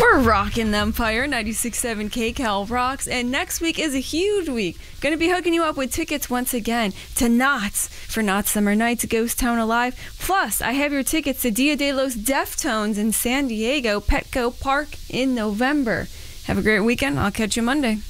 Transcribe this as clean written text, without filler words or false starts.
You're rocking Empire 96.7 KCAL rocks, and next week is a huge week. Going to be hooking you up with tickets once again to Knott's for Knott's Summer Nights, Ghost Town Alive. Plus, I have your tickets to Dia de los Deftones in San Diego, Petco Park in November. Have a great weekend. I'll catch you Monday.